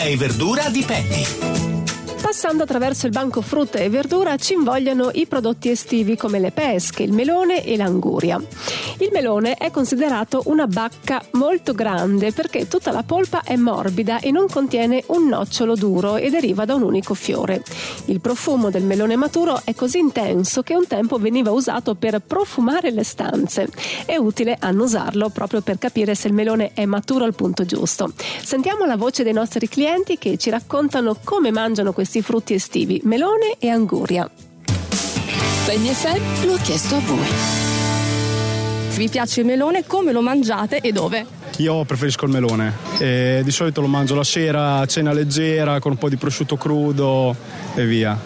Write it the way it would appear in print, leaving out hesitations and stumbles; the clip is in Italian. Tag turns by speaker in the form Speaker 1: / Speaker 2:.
Speaker 1: e verdura di Penny.
Speaker 2: Passando attraverso il banco frutta e verdura ci invogliano i prodotti estivi come le pesche, il melone e l'anguria. Il melone è considerato una bacca molto grande perché tutta la polpa è morbida e non contiene un nocciolo duro e deriva da un unico fiore. Il profumo del melone maturo è così intenso che un tempo veniva usato per profumare le stanze. È utile annusarlo proprio per capire se il melone è maturo al punto giusto. Sentiamo la voce dei nostri clienti che ci raccontano come mangiano questi frutti estivi, melone e anguria.
Speaker 3: Penny FM lo ha chiesto a voi.
Speaker 4: Vi piace il melone? Come lo mangiate e dove?
Speaker 5: Io preferisco il melone e di solito lo mangio la sera a cena leggera con un po' di prosciutto crudo e via.